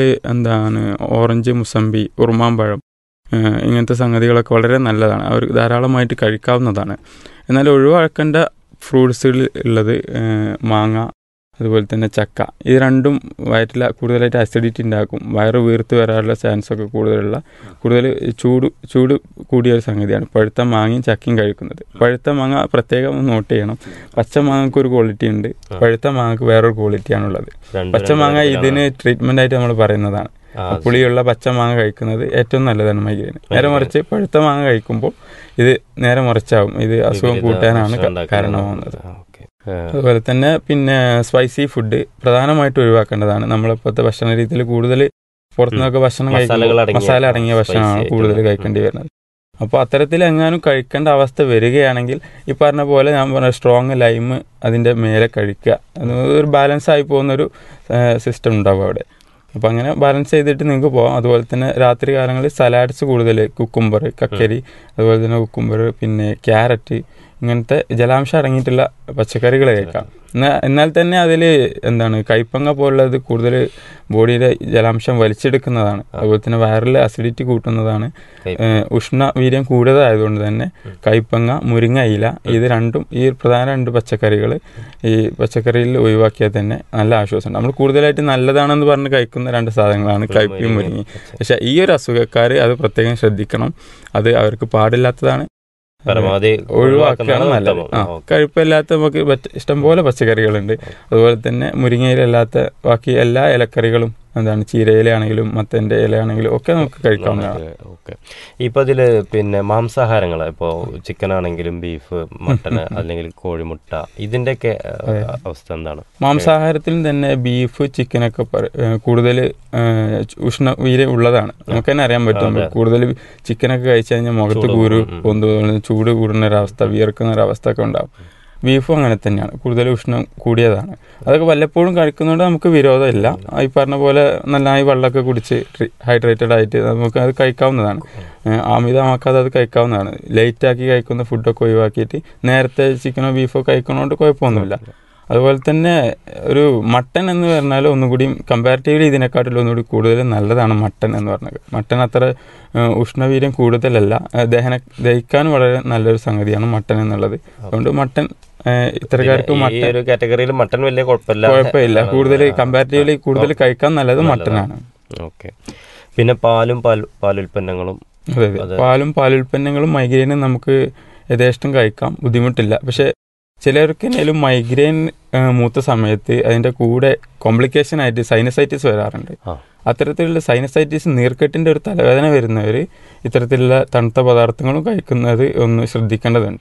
ഓറഞ്ച്, മുസമ്പി, ഉറുമാമ്പഴം ഇങ്ങനത്തെ സംഗതികളൊക്കെ വളരെ നല്ലതാണ്. അവർ ധാരാളമായിട്ട് കഴിക്കാവുന്നതാണ്. എന്നാൽ ഒഴിവാക്കേണ്ട ഫ്രൂട്ട്സുകൾ ഉള്ളത് മാങ്ങ, അതുപോലെ തന്നെ ചക്ക. ഇത് രണ്ടും വയറ്റിൽ കൂടുതലായിട്ട് അസിഡിറ്റി ഉണ്ടാക്കും. വയറ് വീർത്ത് വരാനുള്ള ചാൻസൊക്കെ കൂടുതൽ ചൂട് കൂടിയ ഒരു സംഗതിയാണ് പഴുത്ത മാങ്ങയും ചക്കയും കഴിക്കുന്നത്. പഴുത്ത മാങ്ങ പ്രത്യേകം നോട്ട് ചെയ്യണം. പച്ച മാങ്ങക്ക് ഒരു ക്വാളിറ്റി ഉണ്ട്, പഴുത്ത മാങ്ങക്ക് വേറൊരു ക്വാളിറ്റിയാണുള്ളത്. പച്ച മാങ്ങ ഇതിന് ട്രീറ്റ്മെൻ്റ് ആയിട്ട് നമ്മൾ പറയുന്നതാണ്. പുളിയുള്ള പച്ച മാങ്ങ കഴിക്കുന്നത് ഏറ്റവും നല്ലതാണ് മൈഗ്രെയിൻ. നേരെ മറിച്ച് പഴുത്ത മാങ്ങ കഴിക്കുമ്പോൾ ഇത് നേരെ മറിച്ചാവും. ഇത് അസുഖം കൂട്ടാനാണ് കാരണമാകുന്നത്. അതുപോലെ തന്നെ പിന്നെ സ്പൈസി ഫുഡ് പ്രധാനമായിട്ട് ഒഴിവാക്കേണ്ടതാണ്. നമ്മളിപ്പോഴത്തെ ഭക്ഷണ രീതിയിൽ കൂടുതൽ പുറത്തുനിന്നൊക്കെ ഭക്ഷണം കഴിക്കുമ്പോൾ മസാല അടങ്ങിയ ഭക്ഷണമാണ് കൂടുതൽ കഴിക്കേണ്ടി വരുന്നത്. അപ്പോൾ അത്തരത്തിൽ എങ്ങാനും കഴിക്കേണ്ട അവസ്ഥ വരികയാണെങ്കിൽ ഈ പറഞ്ഞ പോലെ ഞാൻ പറഞ്ഞ സ്ട്രോങ് ലൈം അതിൻ്റെ മേലെ കഴിക്കുക. ഒരു ബാലൻസ് ആയി പോകുന്നൊരു സിസ്റ്റം ഉണ്ടാവും അവിടെ. അപ്പോൾ അങ്ങനെ ബാലൻസ് ചെയ്തിട്ട് നിങ്ങൾക്ക് പോകാം. അതുപോലെ തന്നെ രാത്രി കാലങ്ങളിൽ സലാഡ്സ് കൂടുതൽ, കുക്കുംബർ, കക്കരി, അതുപോലെ തന്നെ കുക്കുംബർ, പിന്നെ ക്യാരറ്റ്, ഇങ്ങനത്തെ ജലാംശം അടങ്ങിയിട്ടുള്ള പച്ചക്കറികൾ കഴിക്കാം. എന്നാൽ തന്നെ അതിൽ കൈപ്പങ്ങ പോലുള്ളത് കൂടുതൽ ബോഡിയുടെ ജലാംശം വലിച്ചെടുക്കുന്നതാണ്. അതുപോലെ തന്നെ വയറിൽ അസിഡിറ്റി കൂട്ടുന്നതാണ്. ഉഷ്ണവീര്യം കൂടുതലായതുകൊണ്ട് തന്നെ കൈപ്പങ്ങ, മുരിങ്ങ ഇല, ഇത് രണ്ടും ഈ പ്രധാന 2 പച്ചക്കറികൾ ഈ പച്ചക്കറിയിൽ ഒഴിവാക്കിയാൽ തന്നെ നല്ല ആശ്വാസമുണ്ട്. നമ്മൾ കൂടുതലായിട്ട് നല്ലതാണെന്ന് പറഞ്ഞ് കഴിക്കുന്ന 2 സാധനങ്ങളാണ് കയ്പയും മുരിങ്ങയും. പക്ഷേ ഈ ഒരു അസുഖക്കാർ അത് പ്രത്യേകം ശ്രദ്ധിക്കണം. അത് അവർക്ക് പാടില്ലാത്തതാണ്, പരമാവധി ഒഴിവാക്കുകയാണ് നല്ലത്. കഴിപ്പില്ലാത്ത നമുക്ക് ഇഷ്ടംപോലെ പച്ചക്കറികളുണ്ട്. അതുപോലെ തന്നെ മുരിങ്ങയിലല്ലാത്ത ബാക്കി എല്ലാ ഇലക്കറികളും ചീരയിലാണെങ്കിലും മത്തൻ്റെ ഇലയാണെങ്കിലും ഒക്കെ നമുക്ക് കഴിക്കാവുന്നതാണ്. ഓക്കെ. ഇപ്പോൾ ഇതിൽ പിന്നെ മാംസാഹാരങ്ങൾ, ഇപ്പോൾ ചിക്കൻ ആണെങ്കിലും ബീഫ്, മട്ടൺ അല്ലെങ്കിൽ കോഴിമുട്ട, ഇതിൻ്റെയൊക്കെ അവസ്ഥ എന്താണ്? മാംസാഹാരത്തിലും തന്നെ ബീഫ്, ചിക്കനൊക്കെ കൂടുതൽ ഉഷ്ണവീര്യം ഉള്ളതാണ്. നമുക്ക് തന്നെ അറിയാൻ പറ്റും. കൂടുതൽ ചിക്കനൊക്കെ കഴിച്ചു കഴിഞ്ഞാൽ മുഖത്ത് ചൂട് കൂടുന്ന ഒരവസ്ഥ, വിയർക്കുന്ന ഒരവസ്ഥ ഒക്കെ ഉണ്ടാകും. ബീഫും അങ്ങനെ തന്നെയാണ്, കൂടുതൽ ഉഷ്ണം കൂടിയതാണ്. അതൊക്കെ വല്ലപ്പോഴും കഴിക്കുന്നതുകൊണ്ട് നമുക്ക് വിരോധമില്ല. ഈ പറഞ്ഞ പോലെ നന്നായി വെള്ളമൊക്കെ കുടിച്ച് ഹൈഡ്രേറ്റഡ് ആയിട്ട് നമുക്ക് അത് കഴിക്കാവുന്നതാണ്. അമിതമാക്കാതെ അത് കഴിക്കാവുന്നതാണ്. ലേറ്റാക്കി കഴിക്കുന്ന ഫുഡൊക്കെ ഒഴിവാക്കിയിട്ട് നേരത്തെ ചിക്കനോ ബീഫോ കഴിക്കുന്നതുകൊണ്ട് കുഴപ്പമൊന്നുമില്ല. അതുപോലെ തന്നെ ഒരു മട്ടൻ എന്ന് പറഞ്ഞാൽ ഒന്നുകൂടി കമ്പാരിറ്റീവ്ലി ഇതിനെക്കാട്ടിലും ഒന്നുകൂടി കൂടുതൽ നല്ലതാണ് മട്ടൻ എന്ന് പറഞ്ഞത്. മട്ടൻ അത്ര ഉഷ്ണവീര്യം കൂടുതലല്ല, ദഹിക്കാൻ വളരെ നല്ലൊരു സംഗതിയാണ് മട്ടൻ എന്നുള്ളത്. അതുകൊണ്ട് മട്ടൻ ഇത്തരക്കാർക്ക് കാറ്റഗറിയിൽ മട്ടൻ വലിയ കുഴപ്പമില്ല. കൂടുതൽ കമ്പാരിറ്റീവ്ലി കൂടുതൽ കഴിക്കാൻ നല്ലത് മട്ടനാണ്. ഓക്കെ. പിന്നെ പാലുൽപ്പന്നങ്ങളും. അതെ, പാലുൽപ്പന്നങ്ങളും മൈഗ്രെയിനും നമുക്ക് യഥേഷ്ടം കഴിക്കാം, ബുദ്ധിമുട്ടില്ല. പക്ഷെ ചിലർക്ക് എന്തെങ്കിലും മൈഗ്രെയിൻ മൂത്ത സമയത്ത് അതിൻ്റെ കൂടെ കോംപ്ലിക്കേഷൻ ആയിട്ട് സൈനസൈറ്റിസ് വരാറുണ്ട്. അത്തരത്തിലുള്ള സൈനസൈറ്റിസ്, നീർക്കെട്ടിൻ്റെ ഒരു തലവേദന വരുന്നവർ ഇത്തരത്തിലുള്ള തണുത്ത പദാർത്ഥങ്ങളും കഴിക്കുന്നത് ഒന്ന് ശ്രദ്ധിക്കേണ്ടതുണ്ട്.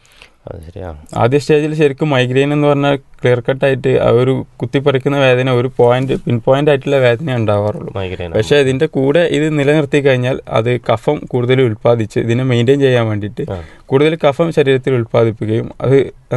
ആദ്യ സ്റ്റേജിൽ ശരിക്കും മൈഗ്രെയിൻ എന്ന് പറഞ്ഞാൽ ക്ലിയർ കട്ടായിട്ട് ആ ഒരു കുത്തിപ്പറിക്കുന്ന വേദന ഒരു പിൻ പോയിന്റ് ആയിട്ടുള്ള വേദന ഉണ്ടാവാറുള്ളൂ. പക്ഷേ ഇതിന്റെ കൂടെ ഇത് നിലനിർത്തി കഴിഞ്ഞാൽ അത് കഫം കൂടുതൽ ഉൽപ്പാദിച്ച് ഇതിനെ മെയിൻറ്റെയിൻ ചെയ്യാൻ വേണ്ടിയിട്ട് കൂടുതൽ കഫം ശരീരത്തിൽ ഉൽപ്പാദിപ്പിക്കുകയും അത്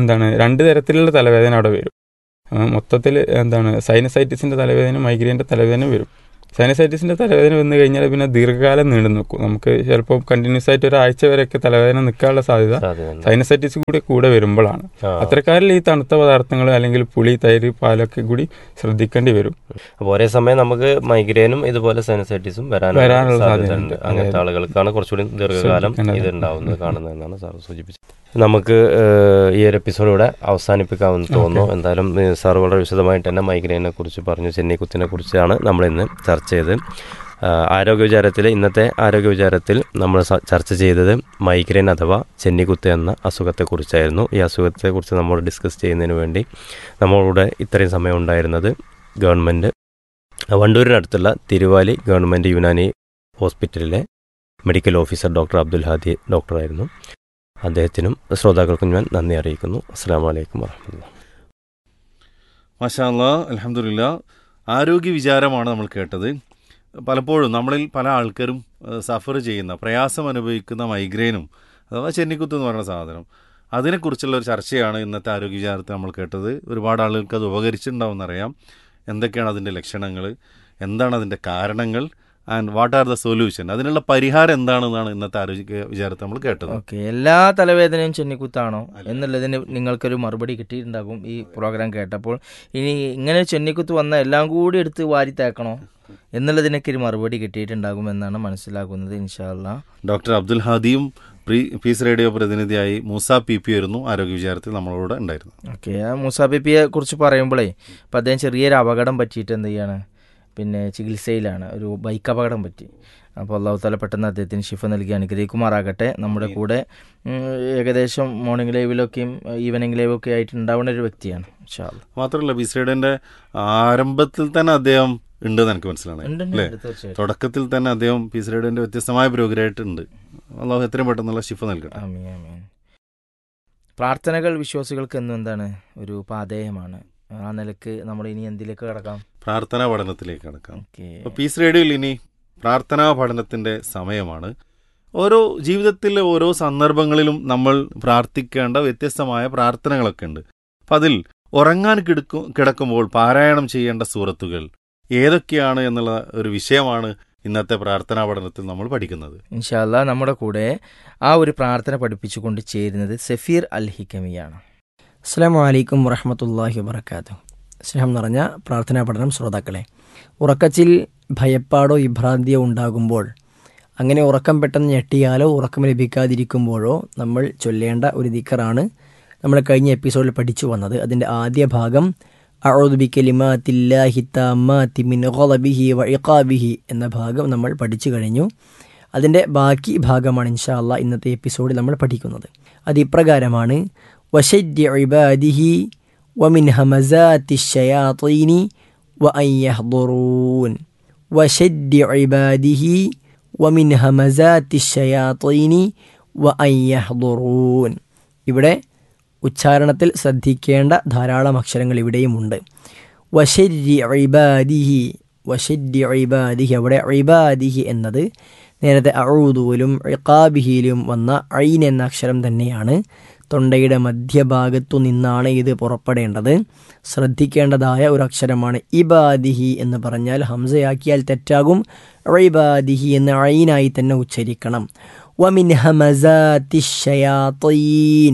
2 തരത്തിലുള്ള തലവേദന അവിടെ വരും. മൊത്തത്തിൽ സൈനസൈറ്റിസിന്റെ തലവേദന, മൈഗ്രെയിൻ്റെ തലവേദന വരും. സൈനസൈറ്റിസിന്റെ തലവേദന വന്നു കഴിഞ്ഞാൽ പിന്നെ ദീർഘകാലം നീണ്ടു നിൽക്കും. നമുക്ക് ചിലപ്പോൾ കണ്ടിന്യൂസ് ആയിട്ട് ഒരാഴ്ച വരെയൊക്കെ തലവേദന നിൽക്കാനുള്ള സാധ്യത സൈനസൈറ്റിസ് കൂടെ വരുമ്പോഴാണ്. അത്തരക്കാരിൽ ഈ തണുത്ത പദാർത്ഥങ്ങൾ അല്ലെങ്കിൽ പുളി, തൈര്, പാലൊക്കെ കൂടി ശ്രദ്ധിക്കേണ്ടി വരും. അപ്പോൾ ഒരേ സമയം നമുക്ക് മൈഗ്രെയിനും ഇതുപോലെ സൈനസൈറ്റിസും വരാനുള്ള സാധ്യതയുണ്ട്. അങ്ങനത്തെ ആളുകൾക്കാണ് കുറച്ചുകൂടി ദീർഘകാലം ഇത് ഉണ്ടാവുന്നത് കാണുന്നതെന്നാണ് സാർ സൂചിപ്പിച്ചത്. നമുക്ക് ഈ ഒരു എപ്പിസോഡിലൂടെ അവസാനിപ്പിക്കാമെന്ന് തോന്നുന്നു. എന്തായാലും സാർ വളരെ വിശദമായിട്ട് തന്നെ മൈഗ്രെയിനെ കുറിച്ച് പറഞ്ഞു, ചെന്നിക്കുത്തിനെ കുറിച്ചാണ് നമ്മളിന്ന് ചർച്ച ചെയ്ത്. ആരോഗ്യ വിചാരത്തിൽ ഇന്നത്തെ ആരോഗ്യ വിചാരത്തിൽ നമ്മൾ ചർച്ച ചെയ്തത് മൈഗ്രെയിൻ അഥവാ ചെന്നിക്കുത്ത് എന്ന അസുഖത്തെക്കുറിച്ചായിരുന്നു. ഈ അസുഖത്തെക്കുറിച്ച് നമ്മൾ ഡിസ്കസ് ചെയ്യുന്നതിന് വേണ്ടി നമ്മളോട് ഇത്രയും സമയം ഉണ്ടായിരുന്നത് ഗവൺമെൻറ് വണ്ടൂരിനടുത്തുള്ള തിരുവാലി ഗവൺമെൻറ് യുനാനി ഹോസ്പിറ്റലിലെ medical officer doctor Abdul Hadi ഡോക്ടറായിരുന്നു. അദ്ദേഹത്തിനും ശ്രോതാക്കൾക്കും ഞാൻ നന്ദി അറിയിക്കുന്നു. അസ്സലാമു അലൈക്കും വറഹ്മത്തുള്ളാഹി. മാഷാ അല്ലാഹ്, അൽഹംദുലില്ലാ. ആരോഗ്യ വിചാരമാണ് നമ്മൾ കേട്ടത്. പലപ്പോഴും നമ്മളിൽ പല ആൾക്കാരും സഫർ ചെയ്യുന്ന, പ്രയാസം അനുഭവിക്കുന്ന മൈഗ്രെയിനും അഥവാ ചെന്നിക്കുത്ത് എന്ന് പറയുന്ന സാധനം, അതിനെക്കുറിച്ചുള്ള ഒരു ചർച്ചയാണ് ഇന്നത്തെ ആരോഗ്യ വിചാരത്തിൽ നമ്മൾ കേട്ടത്. ഒരുപാട് ആളുകൾക്ക് അത് ഉപകരിച്ചിട്ടുണ്ടാവും എന്നറിയാം. എന്തൊക്കെയാണ് അതിൻ്റെ ലക്ഷണങ്ങൾ, എന്താണ് അതിൻ്റെ കാരണങ്ങൾ, and what are the solution, അതിനുള്ള പരിഹാരം എന്താണെന്നാണ് ഇന്നത്തെ ആരോഗ്യ വിചാരത്തിൽ നമ്മൾ കേട്ടത്. ഓക്കെ, എല്ലാ തലവേദനയും ചെന്നിക്കുത്താണോ എന്നുള്ളതിന് നിങ്ങൾക്കൊരു മറുപടി കിട്ടിയിട്ടുണ്ടാകും ഈ പ്രോഗ്രാം കേട്ടപ്പോൾ. ഇനി ഇങ്ങനെ ചെന്നിക്കുത്ത് വന്ന എല്ലാം കൂടി എടുത്ത് വാരി തേക്കണോ എന്നുള്ളതിനൊക്കെ ഒരു മറുപടി കിട്ടിയിട്ടുണ്ടാകും എന്നാണ് മനസ്സിലാക്കുന്നത്. ഇൻഷാ അല്ലാഹ്. ഡോക്ടർ അബ്ദുൽ ഹാദിയും പീസ് റേഡിയോ പ്രതിനിധിയായി മൂസ പി പി ആയിരുന്നു ആരോഗ്യ വിചാരത്തിൽ നമ്മളോട് ഉണ്ടായിരുന്നു. ഓക്കെ, ആ മൂസ പി പിയെ കുറിച്ച് പറയുമ്പോഴേ ഇപ്പം അദ്ദേഹം ചെറിയൊരു അപകടം പറ്റിയിട്ട് എന്ത് ചെയ്യാണ്, പിന്നെ ചികിത്സയിലാണ്, ഒരു ബൈക്ക് അപകടം പറ്റി. അപ്പോൾ അള്ളാഹു താല പെട്ടെന്ന് അദ്ദേഹത്തിന് ശിഫ നൽകി അനുഗ്രഹിക്കുമാറാകട്ടെ. നമ്മുടെ കൂടെ ഏകദേശം മോർണിംഗ് ലൈവിലൊക്കെയും ഈവനിങ് ലൈവൊക്കെ ആയിട്ട് ഉണ്ടാവുന്ന ഒരു വ്യക്തിയാണ്. ഇൻഷാ അല്ലാഹ്. മാത്രമല്ല പീസ് റേഡിയോന്റെ ആരംഭത്തിൽ തന്നെ അദ്ദേഹം ഉണ്ടെന്ന് എനിക്ക് മനസ്സിലാണ് അല്ലേ? തീർച്ചയായിട്ടും. തുടക്കത്തിൽ തന്നെ അദ്ദേഹം പീസ് റേഡിയോന്റെ വ്യത്യസ്തമായ പ്രോഗ്രാമായിട്ടുണ്ട്. അള്ളാഹു എത്രയും പെട്ടെന്നുള്ള ശിഫ നൽകട്ടെ. ആമീൻ, ആമീൻ. പ്രാർത്ഥനകൾ വിശ്വാസികൾക്ക് എന്നും എന്താണ്, ഒരു പാഥേയമാണ്. ആ നിലക്ക് നമ്മൾ ഇനി എന്തിലേക്ക് കടക്കാം? പ്രാർത്ഥനാ പഠനത്തിലേക്ക് കടക്കാം. ഓക്കെ, അപ്പോൾ പീസ് റേഡിയോയിൽ ഇനി പ്രാർത്ഥനാ പഠനത്തിന്റെ സമയമാണ്. ഓരോ ജീവിതത്തിലെ ഓരോ സന്ദർഭങ്ങളിലും നമ്മൾ പ്രാർത്ഥിക്കേണ്ട വ്യത്യസ്തമായ പ്രാർത്ഥനകളൊക്കെ ഉണ്ട്. അപ്പം അതിൽ ഉറങ്ങാൻ കിടക്കുമ്പോൾ പാരായണം ചെയ്യേണ്ട സൂറത്തുകൾ ഏതൊക്കെയാണ് എന്നുള്ള ഒരു വിഷയമാണ് ഇന്നത്തെ പ്രാർത്ഥനാ പഠനത്തിൽ നമ്മൾ പഠിക്കുന്നത്. ഇൻഷാ അല്ലാഹ്. നമ്മുടെ കൂടെ ആ ഒരു പ്രാർത്ഥന പഠിപ്പിച്ചുകൊണ്ട് ചേരുന്നത് സഫീർ അൽ ഹിക്കമിയാണ്. അസ്സലാമു അലൈക്കും വറഹ്മത്തുള്ളാഹി വബറകാതുഹു. സ്നേഹം നിറഞ്ഞ പ്രാർത്ഥനാ പഠനം ശ്രോതാക്കളെ, ഉറക്കത്തിൽ ഭയപ്പാടോ വിഭ്രാന്തിയോ ഉണ്ടാകുമ്പോൾ, അങ്ങനെ ഉറക്കം പെട്ടെന്ന് ഞെട്ടിയാലോ ഉറക്കം ലഭിക്കാതിരിക്കുമ്പോഴോ നമ്മൾ ചൊല്ലേണ്ട ഒരു ദിക്റാണ് നമ്മൾ കഴിഞ്ഞ എപ്പിസോഡിൽ പഠിച്ചു വന്നത്. അതിൻ്റെ ആദ്യ ഭാഗം അഊദു ബികലിമാത്തില്ലാഹി താമ്മാതി മിൻ ഗളബിഹി വ ഇഖാബിഹി എന്ന ഭാഗം നമ്മൾ പഠിച്ചു കഴിഞ്ഞു. അതിൻ്റെ ബാക്കി ഭാഗമാണ് ഇൻഷാ അല്ലാഹ് ഇന്നത്തെ എപ്പിസോഡിൽ നമ്മൾ പഠിക്കുന്നത്. അത് ഇപ്രകാരമാണ്: വശദ്ദി ഇബാദിഹി വമിൻ ഹമസാത്തി ശയാത്തീനി വഅൻ യഹ്ദുറൂൻ. വശദ്ദി ഇബാദിഹി വമിൻ ഹമസാത്തി ശയാത്തീനി വഅൻ യഹ്ദുറൂൻ. ഇവിടെ ഉച്ചാരണത്തിൽ ശ്രദ്ധിക്കേണ്ട ധാരാളം അക്ഷരങ്ങൾ ഇവിടെയുമുണ്ട്. വശദ്ദി ഇബാദിഹി, വശദ്ദി ഇബാദിഹി, അവിടെ ഇബാദിഹി എന്നത് നേരത്തെ അഊദുവിലും ഇഖാബിഹിയിലും വന്ന ഐൻ എന്ന അക്ഷരം തന്നെയാണ്. തൊണ്ടയുടെ മധ്യഭാഗത്തു നിന്നാണ് ഇത് പുറപ്പെടേണ്ടത്. ശ്രദ്ധിക്കേണ്ടതായ ഒരു അക്ഷരമാണ്. ഇബാദിഹി എന്ന് പറഞ്ഞാൽ ഹംസയാക്കിയാൽ തെറ്റാകും. ഇബാദിഹി എന്ന് ഐനായി തന്നെ ഉച്ചരിക്കണം. വമിൻ ഹമസാത്തി ശയാത്തീൻ,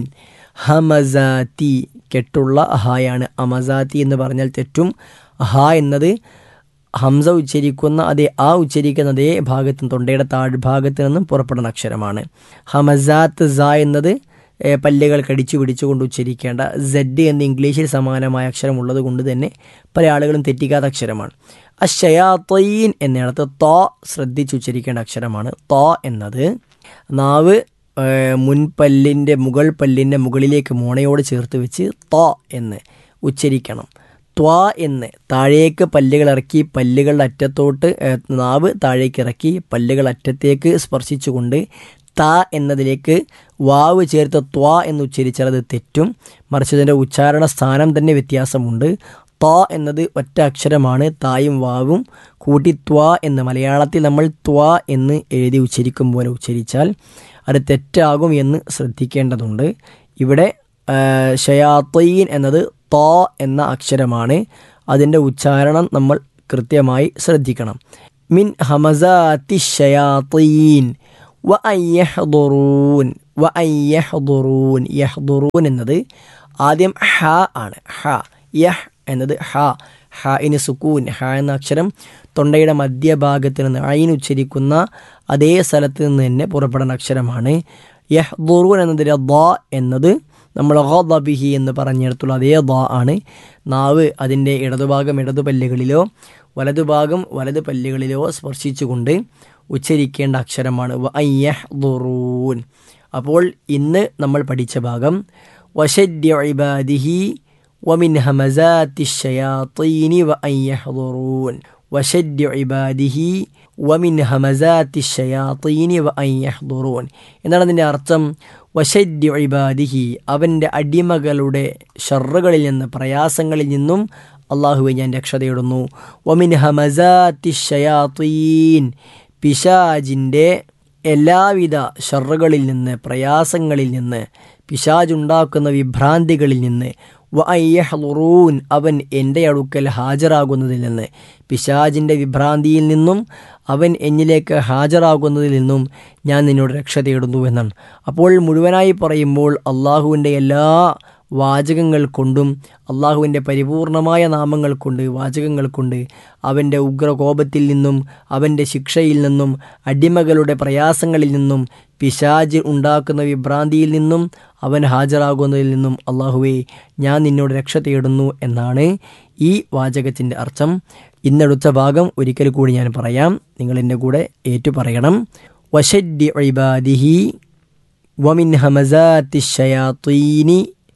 ഹമസാത്തി കെട്ടുള്ള ഹായാണ്. അമസാത്തി എന്ന് പറഞ്ഞാൽ തെറ്റും. ഹ എന്നത് ഹംസ ഉച്ചരിക്കുന്ന ആ ഉച്ചരിക്കുന്ന അതേ ഭാഗത്ത്, തൊണ്ടയുടെ താഴ്ഭാഗത്ത് നിന്നും പുറപ്പെടുന്ന അക്ഷരമാണ്. ഹമസാത്ത് സ എന്നത് പല്ലുകൾ കടിച്ചു പിടിച്ചുകൊണ്ട് ഉച്ചരിക്കേണ്ട സെഡ് എന്ന് ഇംഗ്ലീഷിൽ സമാനമായ അക്ഷരം ഉള്ളത് കൊണ്ട് തന്നെ പല ആളുകളും തെറ്റിക്കാത്ത അക്ഷരമാണ്. അശയാത്തീൻ എന്നിടത്ത് ത ശ്രദ്ധിച്ച് ഉച്ചരിക്കേണ്ട അക്ഷരമാണ്. ത എന്നത് നാവ് മുൻപല്ലിൻ്റെ മുകൾ പല്ലിൻ്റെ മുകളിലേക്ക് മോണയോട് ചേർത്ത് വെച്ച് ത എന്ന് ഉച്ചരിക്കണം. ത്വാ എന്ന് താഴേക്ക് പല്ലുകൾ ഇറക്കി, പല്ലുകളുടെ അറ്റത്തോട്ട് നാവ് താഴേക്ക് ഇറക്കി പല്ലുകൾ അറ്റത്തേക്ക് സ്പർശിച്ചുകൊണ്ട് ത എന്നതിലേക്ക് വാവ് ചേർത്ത് ത്വാ എന്ന് ഉച്ചരിച്ചാൽ അത് തെറ്റും. മറിച്ച് അതിൻ്റെ ഉച്ചാരണ സ്ഥാനം തന്നെ വ്യത്യാസമുണ്ട്. ത എന്നത് ഒറ്റ അക്ഷരമാണ്. തായും വാവും കൂട്ടി ത്വാ എന്ന് മലയാളത്തിൽ നമ്മൾ ത്വാ എന്ന് എഴുതി ഉച്ചരിക്കും പോലെ ഉച്ചരിച്ചാൽ അത് തെറ്റാകും എന്ന് ശ്രദ്ധിക്കേണ്ടതുണ്ട്. ഇവിടെ ശയാത്തീൻ എന്നത് ത എന്ന അക്ഷരമാണ്. അതിൻ്റെ ഉച്ചാരണം നമ്മൾ കൃത്യമായി ശ്രദ്ധിക്കണം. മിൻ ഹമസാത്തി ശയാത്തീൻ വഅൻ യഹ്ദുറൂൻ. വഅൻ യഹ്ദുറൂൻ, യഹ്ദുറൂൻ എന്നത് ആദ്യം ഹ ആണ്. ഹ, യഹ് എന്നത് ഹ. ഹ ഇന് സുക്കൂൻ. ഹ എന്ന അക്ഷരം തൊണ്ടയുടെ മധ്യഭാഗത്ത് നിന്ന് ഐൻ ഉച്ചരിക്കുന്ന അതേ സ്ഥലത്ത് നിന്ന് തന്നെ പുറപ്പെടുന്ന അക്ഷരമാണ്. യഹ്ദുറൂൻ എന്നതിലെ ദ എന്നത് നമ്മൾ ഗളബിഹി എന്ന് പറഞ്ഞിടത്തുള്ള അതേ ദ ആണ്. നാവ് അതിൻ്റെ ഇടതുഭാഗം ഇടതു പല്ലുകളിലോ വലതുഭാഗം വലത് പല്ലുകളിലോ സ്പർശിച്ചുകൊണ്ട് ഉച്ചരിക്കേണ്ട അക്ഷരമാണ് വ അൻ യഹ്ദുറൂൻ. അപ്പോൾ ഇന്ന് നമ്മൾ പഠിച്ച ഭാഗം വശദ്യ ഇബാദിഹി വമിൻ ഹമസാത്തി ശയാത്തീനി വ അൻ യഹ്ദുറൂൻ. വശദ്യ ഇബാദിഹി വമിൻ ഹമസാത്തി ശയാത്തീനി വ അൻ യഹ്ദുറൂൻ എന്നാണ് അതിൻ്റെ അർത്ഥം. വശദ്യ ഇബാദിഹി, അവൻ്റെ അടിമകളുടെ ഷർറുകളിൽ നിന്ന്, പ്രയാസങ്ങളിൽ നിന്നും അള്ളാഹുവെ ഞാൻ രക്ഷ തേടുന്നു. വമിൻ ഹമസാത്തി ശയാത്തീൻ, പിശാജിൻ്റെ എല്ലാവിധ ഷർറുകളിൽ നിന്ന്, പ്രയാസങ്ങളിൽ നിന്ന്, പിശാജുണ്ടാക്കുന്ന വിഭ്രാന്തികളിൽ നിന്ന്. വ അൻ യഹ്ദുറൂൻ, അവൻ എൻ്റെ അടുക്കൽ ഹാജരാകുന്നതിൽ നിന്ന്, പിശാജിൻ്റെ വിഭ്രാന്തിയിൽ നിന്നും അവൻ എന്നിലേക്ക് ഹാജരാകുന്നതിൽ നിന്നും ഞാൻ നിന്നോട് രക്ഷ തേടുന്നു എന്നാണ്. അപ്പോൾ മുഴുവനായി പറയുമ്പോൾ അള്ളാഹുവിൻ്റെ എല്ലാ വാചകങ്ങൾ കൊണ്ടും, അള്ളാഹുവിൻ്റെ പരിപൂർണമായ നാമങ്ങൾ കൊണ്ട്, വാചകങ്ങൾ കൊണ്ട് അവൻ്റെ ഉഗ്രകോപത്തിൽ നിന്നും, അവൻ്റെ ശിക്ഷയിൽ നിന്നും, അടിമകളുടെ പ്രയാസങ്ങളിൽ നിന്നും, പിശാജ് ഉണ്ടാക്കുന്ന വിഭ്രാന്തിയിൽ നിന്നും, അവൻ ഹാജരാകുന്നതിൽ നിന്നും അള്ളാഹുവേ ഞാൻ നിന്നോട് രക്ഷ തേടുന്നു എന്നാണ് ഈ വാചകത്തിൻ്റെ അർത്ഥം. ഇന്നടുത്ത ഭാഗം ഒരിക്കൽ കൂടി ഞാൻ പറയാം, നിങ്ങൾ എൻ്റെ കൂടെ ഏറ്റു പറയണം. വശദ്ദി ഇബാദിഹി വമിൻ ഹമസാത്തി ശയാത്തീനി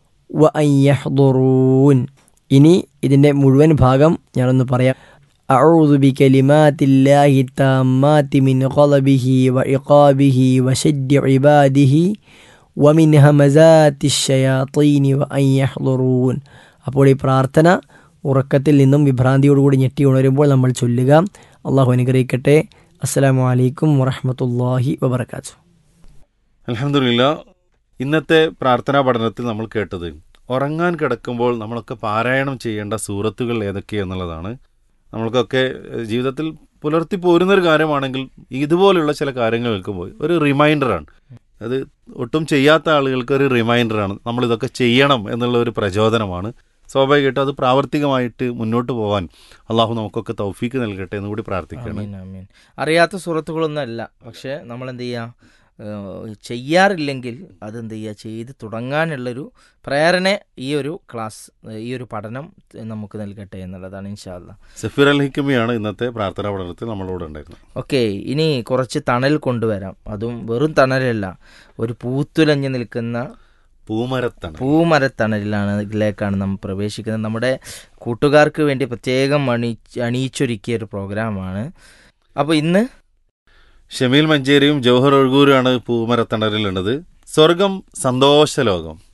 വ അൻ യഹ്ദുറൂൻ. ഇനി ഇതിൻ്റെ മുഴുവൻ ഭാഗം ഞാനൊന്ന് പറയാം. അഊദു ബികലിമാത്തില്ലാഹി താമ്മാതി മിൻ ഖളബിഹി വ ഇഖാബിഹി വശദ്ദി ഇബാദിഹി വമിൻ ഹമസാത്തി ശയാത്തീനി വ അൻ യഹ്ദുറൂൻ. അപ്പോൾ ഈ പ്രാർത്ഥന ഉറക്കത്തിൽ നിന്നും വിഭ്രാന്തിയോടുകൂടി ഞെട്ടി ഉണരുമ്പോൾ നമ്മൾ ചൊല്ലുക. അള്ളാഹു അനുഗ്രഹിക്കട്ടെ. അസ്സലാമു അലൈക്കും വറഹ്മത്തുള്ളാഹി വബറകാതുഹു. അൽഹംദുലില്ലാ, ഇന്നത്തെ പ്രാർത്ഥനാ പഠനത്തിൽ നമ്മൾ കേട്ടത് ഉറങ്ങാൻ കിടക്കുമ്പോൾ നമ്മളൊക്കെ പാരായണം ചെയ്യേണ്ട സൂറത്തുകൾ ഏതൊക്കെയെന്നുള്ളതാണ്. നമ്മൾക്കൊക്കെ ജീവിതത്തിൽ പുലർത്തി പോരുന്നൊരു കാര്യമാണെങ്കിൽ ഇതുപോലുള്ള ചില കാര്യങ്ങൾ കേൾക്കുമ്പോൾ ഒരു റിമൈൻഡറാണ്. അത് ഒട്ടും ചെയ്യാത്ത ആളുകൾക്ക് ഒരു റിമൈൻഡറാണ്, നമ്മളിതൊക്കെ ചെയ്യണം എന്നുള്ള ഒരു പ്രചോദനമാണ്. സ്വാഭാവികമായിട്ടും അത് പ്രാവർത്തികമായിട്ട് മുന്നോട്ട് പോകാൻ അള്ളാഹു നമുക്കൊക്കെ തൗഫീക്ക് നൽകട്ടെ എന്ന് കൂടി പ്രാർത്ഥിക്കുകയാണ്. അറിയാത്ത സൂറത്തുകളൊന്നും അല്ല, പക്ഷേ നമ്മൾ എന്ത് ചെയ്യുക, ചെയ്യാറില്ലെങ്കിൽ അതെന്ത് ചെയ്യുക, ചെയ്ത് തുടങ്ങാനുള്ളൊരു പ്രേരണ ഈ ഒരു ക്ലാസ്, ഈ ഒരു പഠനം നമുക്ക് നൽകട്ടെ എന്നുള്ളതാണ് ഇൻഷാ അല്ലാഹ്. സഫീർ അൽ ഹിക്കമിയാണ് ഇന്നത്തെ പ്രാർത്ഥനാ പഠനത്തിൽ നമ്മളോട് ഉണ്ടായിരുന്നത്. ഓക്കെ, ഇനി കുറച്ച് തണൽ കൊണ്ടുവരാം. അതും വെറും തണലല്ല, ഒരു പൂത്തുലഞ്ഞു നിൽക്കുന്ന പൂമരത്തണലിലാണ് ഇതിലേക്കാണ് നമ്മൾ പ്രവേശിക്കുന്നത്. നമ്മുടെ കൂട്ടുകാർക്ക് വേണ്ടി പ്രത്യേകം അണിയിച്ചൊരുക്കിയ ഒരു പ്രോഗ്രാമാണ്. അപ്പോൾ ഇന്ന് ഷമീൽ മഞ്ചേരിയും ജൗഹർ ഒഴുകൂരുമാണ് പൂമരത്തണലിലുള്ളത്. സ്വർഗം സന്തോഷലോകം.